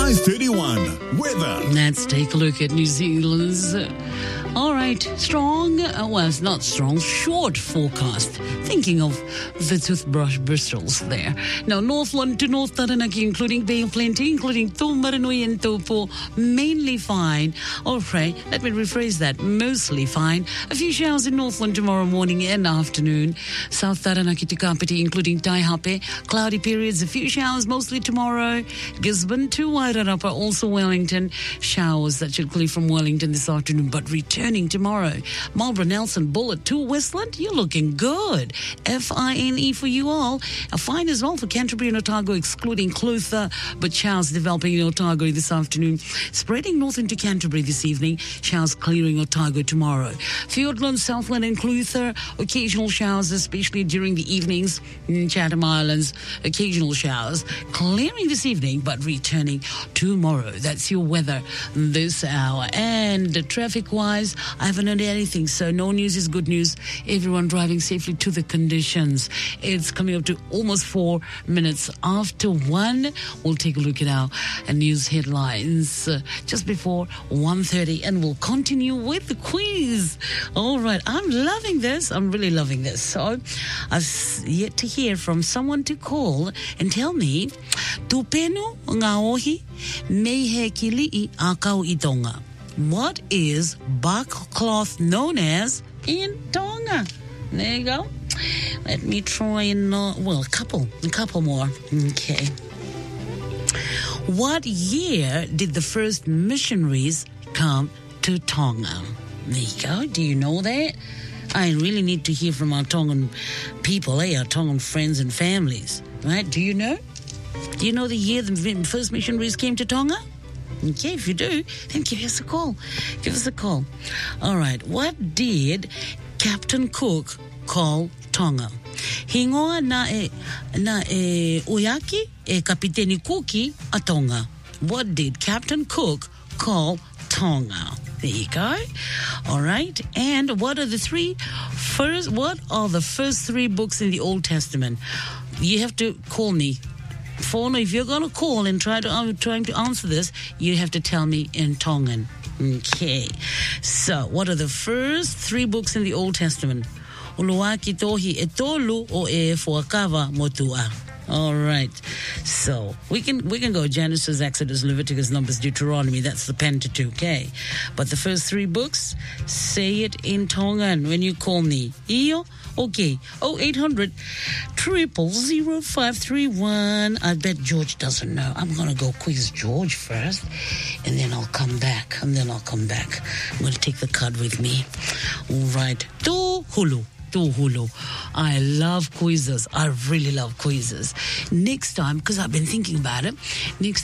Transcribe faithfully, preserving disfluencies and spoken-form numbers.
five thirty-one. Weather. Let's take a look at New Zealand's. Uh, all right, strong, uh, well, it's not strong, short forecast. Thinking of the toothbrush bristles there. Now, Northland to North Taranaki, including Bay of Plenty, including Tōmaranui and Taupo, mainly fine. All right, let me rephrase that, mostly fine. A few showers in Northland tomorrow morning and afternoon. South Taranaki to Kapiti, including Taihape, cloudy periods, a few showers mostly tomorrow. Gisborne to Wairarapa, also Wellington. Showers that should clear from Wellington this afternoon, but returning tomorrow. Marlborough, Nelson, Bullet to Westland, you're looking good. F I N E for you all. A fine as well for Canterbury and Otago, excluding Clutha, but showers developing in Otago this afternoon. Spreading north into Canterbury this evening. Showers clearing Otago tomorrow. Fiordland, Southland and Clutha, occasional showers, especially during the evenings. In Chatham Islands, occasional showers. Clearing this evening, but returning tomorrow. That's your weather this hour. And traffic-wise, I haven't heard anything, so no news is good news. Everyone driving safely to the conditions. It's coming up to almost four minutes after one. We'll take a look at our uh, news headlines uh, just before one thirty, and we'll continue with the quiz. All right, I'm loving this. I'm really loving this. So I've yet to hear from someone to call and tell me, tupenu ngā ohi mei he kili'i a kau I Tonga. What is bark cloth known as in Tonga? There you go. Let me try and, uh, well, a couple, a couple more. Okay. What year did the first missionaries come to Tonga? There you go. Do you know that? I really need to hear from our Tongan people, eh? Our Tongan friends and families, right? Do you know? Do you know the year the first missionaries came to Tonga? Okay, if you do, then give us a call. Give us a call. All right. What did Captain Cook call Tonga? Hingoa na e, na e Oyaki e Kapiteni Kuki a Tonga. What did Captain Cook call Tonga? There you go. All right. And what are the three first, what are the first three books in the Old Testament? You have to call me. Phone, if you're going to call and try to uh, trying to answer this, you have to tell me in Tongan. Okay. So, what are the first three books in the Old Testament? Uluaki tohi e tolu o e fuakawa motua. All right. So, we can we can go Genesis, Exodus, Leviticus, Numbers, Deuteronomy. That's the Pentateuch, okay? But the first three books, say it in Tongan when you call me. Iyo? Okay. oh eight hundred, triple zero, five three one. I bet George doesn't know. I'm going to go quiz George first, and then I'll come back. And then I'll come back. I'm going to take the card with me. All right. To hulu. Hulu. I love quizzes. I really love quizzes. Next time, because I've been thinking about it, next